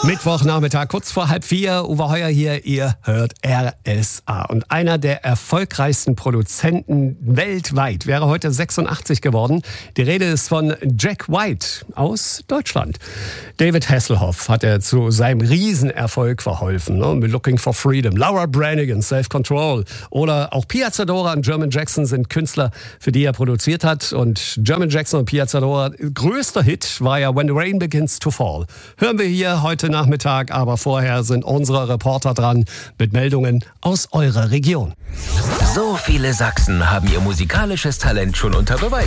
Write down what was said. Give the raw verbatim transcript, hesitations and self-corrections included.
Mittwochnachmittag, kurz vor halb vier. Uwe Heuer hier, ihr hört R S A. Und einer der erfolgreichsten Produzenten weltweit wäre heute sechsundachtzig geworden. Die Rede ist von Jack White aus Deutschland. David Hasselhoff hat er zu seinem Riesenerfolg verholfen. Ne? Mit Looking for Freedom, Laura Branigan, Self Control oder auch Piazzadora und German Jackson sind Künstler, für die er produziert hat. Und German Jackson und Piazzadora, größter Hit war ja When the Rain Begins to Fall. Hören wir hier heute Nachmittag, aber vorher sind unsere Reporter dran mit Meldungen aus eurer Region. So viele Sachsen haben ihr musikalisches Talent schon unter Beweis